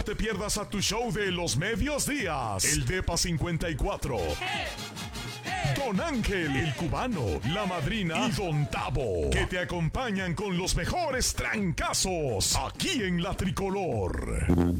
te pierdas a tu show de los medios días, el Depa 54. Don Ángel, el cubano, la madrina y Don Tavo, que te acompañan con los mejores trancazos aquí en La Tricolor.